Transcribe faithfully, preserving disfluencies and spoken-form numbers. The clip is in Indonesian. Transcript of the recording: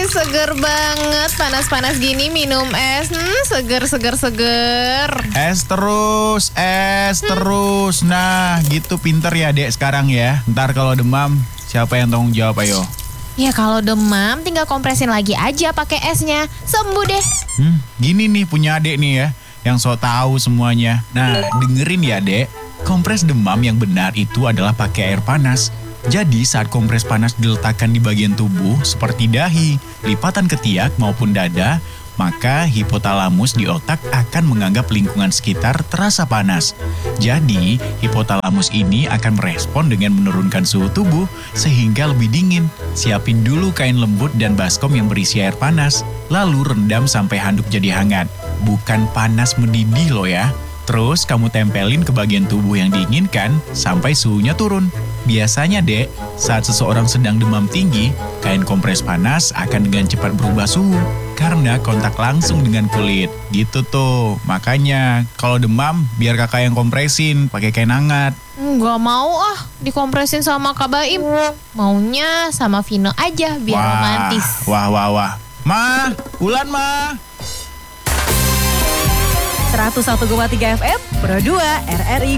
seger banget. Panas-panas gini minum es. Hmm, seger, seger, seger. Es terus, es hmm. terus. Nah, gitu pinter ya dek sekarang ya. Ntar kalau demam, siapa yang tanggung jawab ayo? Ya kalau demam tinggal kompresin lagi aja pakai esnya. Sembuh deh. Hmm, gini nih punya adek nih ya, yang so tahu semuanya. Nah, dengerin ya dek. Kompres demam yang benar itu adalah pakai air panas. Jadi saat kompres panas diletakkan di bagian tubuh seperti dahi, lipatan ketiak maupun dada, maka hipotalamus di otak akan menganggap lingkungan sekitar terasa panas. Jadi hipotalamus ini akan merespon dengan menurunkan suhu tubuh sehingga lebih dingin. Siapin dulu kain lembut dan baskom yang berisi air panas, lalu rendam sampai handuk jadi hangat. Bukan panas mendidih loh ya. Terus kamu tempelin ke bagian tubuh yang diinginkan sampai suhunya turun. Biasanya dek, saat seseorang sedang demam tinggi, kain kompres panas akan dengan cepat berubah suhu karena kontak langsung dengan kulit. Gitu tuh, makanya kalau demam biar kakak yang kompresin pakai kain hangat. Nggak mau ah dikompresin sama Kak Baim. Maunya sama Vino aja biar wah, romantis. Wah wah wah. Ma, Ulan ma. seratus satu koma tiga F M, Pro dua R R I